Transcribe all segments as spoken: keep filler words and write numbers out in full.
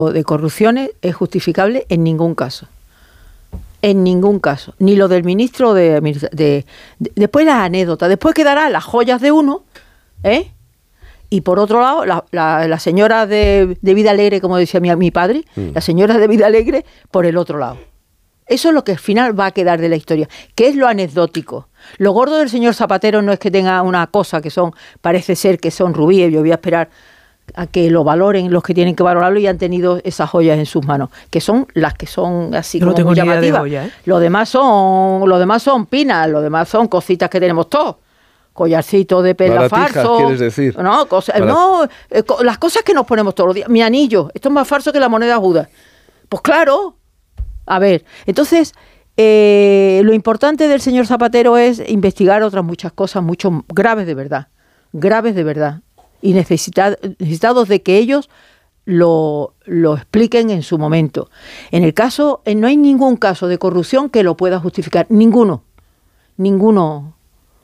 de corrupciones es justificable en ningún caso. En ningún caso. Ni lo del ministro de... de, de, de después las anécdotas. Después quedarán las joyas de uno, ¿eh? Y por otro lado, la, la, la señora de, de vida alegre, como decía mi, mi padre, mm. la señora de vida alegre por el otro lado. Eso es lo que al final va a quedar de la historia, que es lo anecdótico. Lo gordo del señor Zapatero no es que tenga una cosa que son, parece ser que son rubíes, yo voy a esperar a que lo valoren los que tienen que valorarlo y han tenido esas joyas en sus manos, que son las que son así yo como no tengo muy ni idea de llamativas. joya, ¿eh? Los demás son, los demás son pinas, los demás son cositas que tenemos todos. Collarcito de perla falso. ¿Quieres decir? No, cosa, no eh, co las cosas que nos ponemos todos los días. Mi anillo, esto es más falso que la moneda Judas. Pues claro. A ver, entonces, eh, lo importante del señor Zapatero es investigar otras muchas cosas, mucho graves de verdad, graves de verdad, y necesitar, necesitados de que ellos lo, lo expliquen en su momento. En el caso, eh, no hay ningún caso de corrupción que lo pueda justificar, ninguno, ninguno.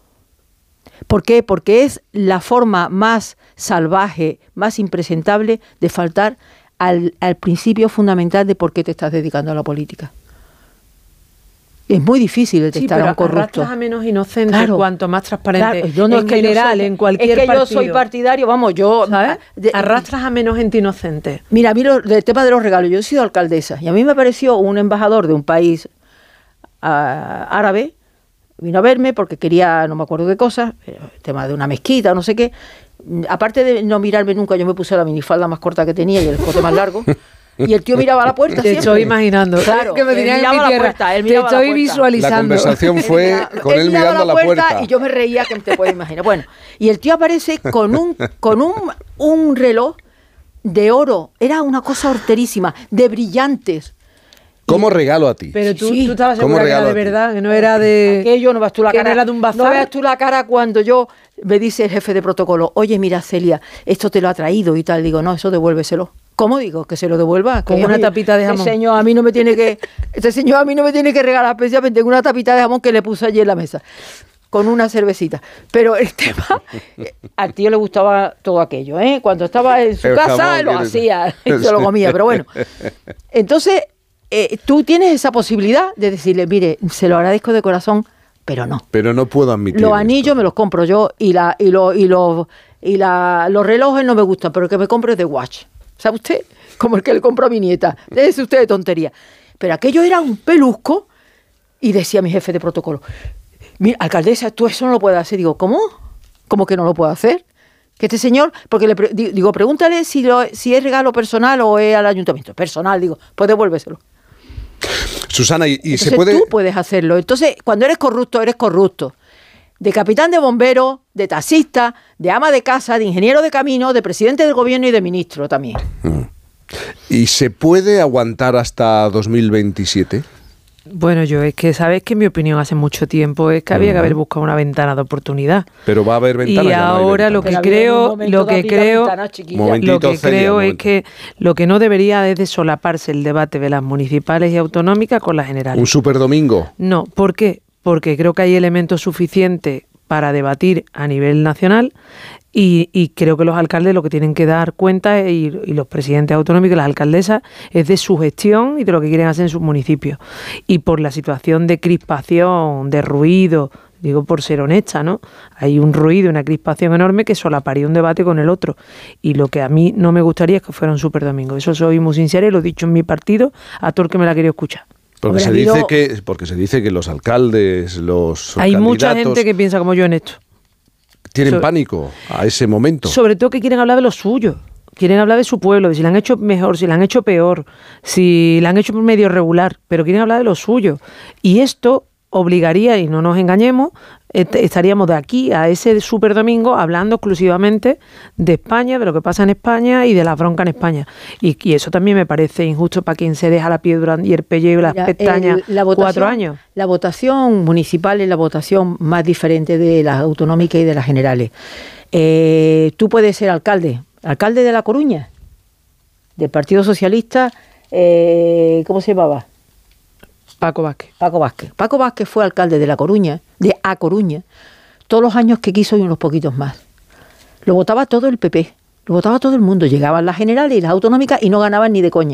¿Por qué? Porque es la forma más salvaje, más impresentable de faltar Al, al principio fundamental de por qué te estás dedicando a la política. Es muy difícil detectar sí, a un corrupto. Arrastras a menos inocentes, claro, cuanto más transparente. Claro, yo no, en es que general, soy, en cualquier Es que partido. yo soy partidario, vamos, yo... ¿sabes? De, Arrastras a menos gente inocente. Mira, a mí lo, del tema de los regalos, yo he sido alcaldesa y a mí me pareció un embajador de un país uh, árabe, vino a verme porque quería, no me acuerdo qué cosa, el tema de una mezquita o no sé qué. Aparte de no mirarme nunca, yo me puse la minifalda más corta que tenía y el escote más largo. Y el tío miraba a la puerta. Te siempre. estoy imaginando. Claro, que me él miraba a la puerta. Él miraba te estoy a la puerta. visualizando. La conversación fue él, con él, él mirando a la puerta, puerta. Y yo me reía, que te puedes imaginar. Bueno, y el tío aparece con un, con un, un reloj de oro. Era una cosa horterísima, de brillantes. ¿Cómo regalo a ti? Pero tú, sí. tú estabas segura que era de verdad, que no era de... Aquello no veas tú la que cara. no era de un bazar. No veas tú la cara cuando yo me dice el jefe de protocolo, oye, mira, Celia, esto te lo ha traído y tal. Digo, no, eso devuélveselo. ¿Cómo digo? Que se lo devuelva. Con que una mí, tapita de jamón. Este señor a mí no me tiene que, este señor a mí no me tiene que regalar especialmente una tapita de jamón que le puse allí en la mesa. Con una cervecita. Pero el tema, al tío le gustaba todo aquello, ¿eh? Cuando estaba en su el casa jamón, lo hacía y se lo comía, pero bueno. Entonces, eh, tú tienes esa posibilidad de decirle, mire, se lo agradezco de corazón, pero no. Pero no puedo admitir Los esto. anillos me los compro yo y la y los y los y la, los relojes no me gustan, pero el que me compro es de Watch. ¿Sabe usted? Como el que le compro a mi nieta. Déjese usted de tontería. Pero aquello era un pelusco y decía mi jefe de protocolo, mira, alcaldesa, tú eso no lo puedes hacer. Digo, ¿cómo? ¿Cómo que no lo puedo hacer? Que este señor, porque le pre digo, pregúntale si, lo, si es regalo personal o es al ayuntamiento. Personal, digo, pues devuélveselo. Susana, y, y Entonces, se puede... tú puedes hacerlo. Entonces, cuando eres corrupto, eres corrupto. De capitán de bomberos, de taxista, de ama de casa, de ingeniero de camino, de presidente del gobierno y de ministro también. ¿Y se puede aguantar hasta dos mil veintisiete? Bueno, yo es que, sabes que mi opinión hace mucho tiempo es que había uh-huh. que haber buscado una ventana de oportunidad. Pero va a haber ventana. Y ahora lo que creo, lo que creo, lo que creo es que lo que no debería es de solaparse el debate de las municipales y autonómicas con las generales. ¿Un superdomingo? No, ¿por qué? Porque creo que hay elementos suficientes para debatir a nivel nacional y, y creo que los alcaldes lo que tienen que dar cuenta y, y los presidentes autonómicos y las alcaldesas es de su gestión y de lo que quieren hacer en sus municipios. Y por la situación de crispación, de ruido, digo por ser honesta, ¿no? Hay un ruido, una crispación enorme que solaparía un debate con el otro. Y lo que a mí no me gustaría es que fuera un superdomingo. Eso soy muy sincera y lo he dicho en mi partido a todo el que me la ha querido escuchar. Porque se, dice que, porque se dice que los alcaldes, los Hay mucha gente que piensa como yo en esto. Tienen sobre, pánico a ese momento. Sobre todo que quieren hablar de lo suyo. Quieren hablar de su pueblo, de si la han hecho mejor, si la han hecho peor, si la han hecho medio regular, pero quieren hablar de lo suyo. Y esto obligaría, y no nos engañemos, estaríamos de aquí a ese superdomingo hablando exclusivamente de España, de lo que pasa en España y de la bronca en España. Y, y eso también me parece injusto para quien se deja la piedra y el pellejo y las Mira, pestañas el, la votación, cuatro años. La votación municipal es la votación más diferente de las autonómicas y de las generales. Eh, tú puedes ser alcalde, alcalde de La Coruña, del Partido Socialista, eh, ¿cómo se llamaba? Paco Vázquez. Paco Vázquez. Paco Vázquez fue alcalde de La Coruña, de A Coruña, todos los años que quiso y unos poquitos más. Lo votaba todo el P P, lo votaba todo el mundo. Llegaban las generales y las autonómicas y no ganaban ni de coña.